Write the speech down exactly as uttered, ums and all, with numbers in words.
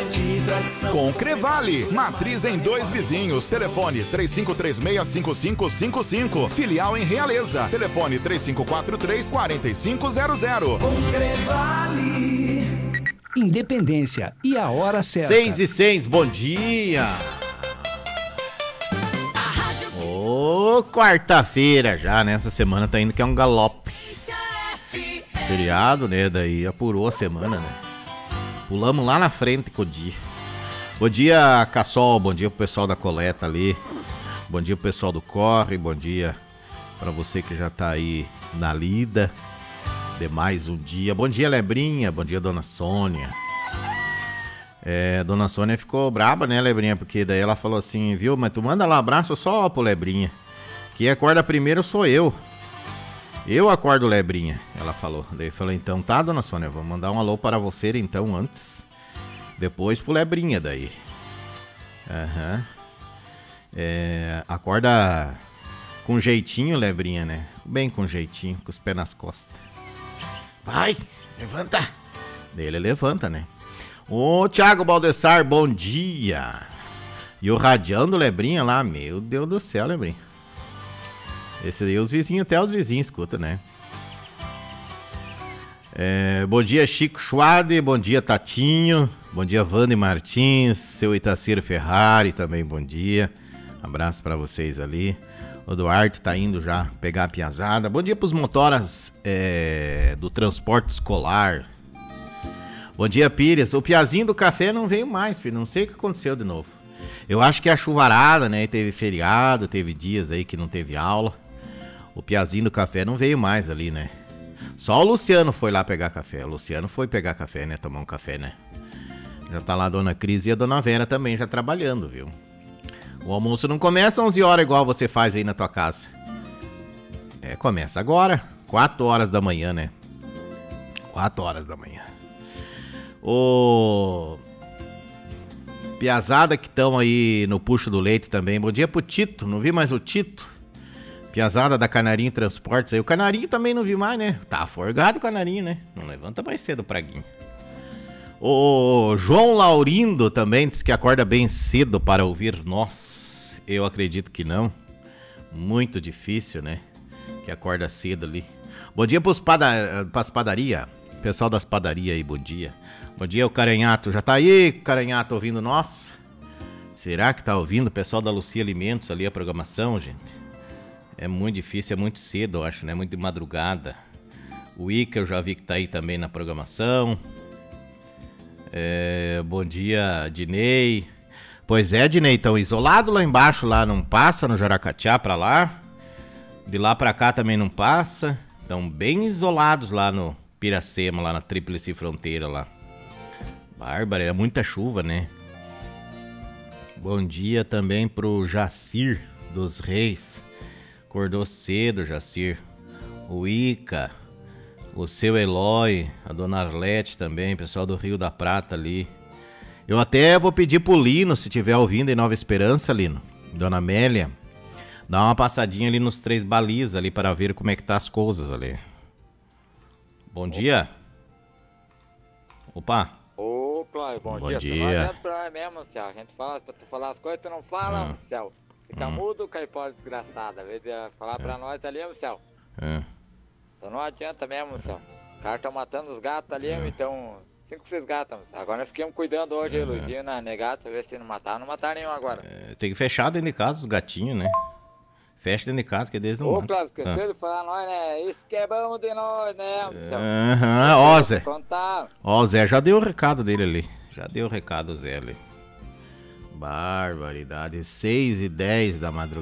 Com Crevale, matriz em Dois Vizinhos, telefone três cinco três seis, cinco cinco cinco cinco, filial em Realeza, telefone três cinco quatro três, quatro cinco zero zero. Com Crevale. Independência e a hora certa. seis e seis, bom dia. Ô, oh, quarta-feira já, né? Essa semana tá indo que é um galope. Feriado, né? Daí apurou a semana, né? Pulamos lá na frente com o dia. Bom dia, Cassol. Bom dia pro pessoal da coleta ali. Bom dia pro pessoal do Corre. Bom dia pra você que já tá aí na lida de mais um dia. Bom dia, Lebrinha. Bom dia, Dona Sônia. É, Dona Sônia ficou braba, né, Lebrinha? Porque daí ela falou assim, viu? Mas tu manda lá um abraço só pro Lebrinha. Quem acorda primeiro sou eu. Eu acordo, Lebrinha, ela falou. Daí eu falei, então tá, Dona Sônia, vou mandar um alô para você então antes. Depois pro Lebrinha daí. Aham. Uhum. É, acorda com jeitinho, Lebrinha, né? Bem com jeitinho, com os pés nas costas. Vai, levanta. Daí ele levanta, né? Ô, Thiago Baldessar, bom dia. E o radião do Lebrinha lá, meu Deus do céu, Lebrinha. Esse aí os vizinhos, até os vizinhos escutam, né? É, bom dia, Chico Schwade. Bom dia, Tatinho. Bom dia, Vande Martins. Seu Itaciro Ferrari também, bom dia. Abraço pra vocês ali. O Duarte tá indo já pegar a piazada. Bom dia pros motoras é, do transporte escolar. Bom dia, Pires. O piazinho do café não veio mais, filho. Não sei o que aconteceu de novo. Eu acho que a chuvarada, né? Teve feriado, teve dias aí que não teve aula. O piazinho do café não veio mais ali, né? Só o Luciano foi lá pegar café. O Luciano foi pegar café, né? Tomar um café, né? Já tá lá a Dona Cris e a Dona Vera também já trabalhando, viu? O almoço não começa às onze horas igual você faz aí na tua casa. É, começa agora. quatro horas da manhã, né? quatro horas da manhã. O... Piazada que estão aí no Puxo do Leite também. Bom dia pro Tito. Não vi mais o Tito. Piazada da Canarinho Transportes aí. O Canarinho também não vi mais, né? Tá forgado o Canarinho, né? Não levanta mais cedo, Praguinho. O João Laurindo também diz que acorda bem cedo para ouvir nós. Eu acredito que não. Muito difícil, né? Que acorda cedo ali. Bom dia pros pada... pras padaria. Pessoal das padarias aí, bom dia. Bom dia, o Caranhato. Já tá aí, Caranhato, ouvindo nós? Será que tá ouvindo o pessoal da Lucia Alimentos ali a programação, gente? É muito difícil, é muito cedo, eu acho, né? Muito de madrugada. O Ica eu já vi que tá aí também na programação. É, bom dia, Dinei. Pois é, Dinei, tão isolado lá embaixo, lá não passa, no Jaracatiá pra lá. De lá pra cá também não passa. Estão bem isolados lá no Piracema, lá na Tríplice Fronteira lá. Bárbara, é muita chuva, né? Bom dia também pro Jacir dos Reis. Acordou cedo, Jacir. O Ica, o seu Eloy, a dona Arlete também, pessoal do Rio da Prata ali. Eu até vou pedir pro Lino, se tiver ouvindo em Nova Esperança, Lino, dona Amélia, dá uma passadinha ali nos Três Balizas ali para ver como é que tá as coisas ali. Bom Opa. dia. Opa. Ô, Cláudio, bom, bom dia. dia. Tu não adianta pra nós mesmo, céu. A gente fala, pra tu falar as coisas, tu não fala, Ah. céu. Fica Hum. mudo, caipora desgraçada. Ao invés de falar É. pra nós ali, céu. É. Então não adianta mesmo, céu. O cara tá matando os gatos ali, é. então... Cinco, seis gatos, céu. Agora nós ficamos cuidando hoje, é. Luizinho, na negata, pra ver se não mataram. Não mataram nenhum agora. É, tem que fechar dentro de casa os gatinhos, né? Fecha dentro de casa, que eles não Ô, matam. Cláudio, esqueceu Ah. de falar nós, né? Isso que é bom de nós, né, céu. Aham, ó, Zé. Contar. Ó, o Zé já deu o recado dele ali. Já deu o recado, Zé, ali. Barbaridade. seis e dez da madrugada.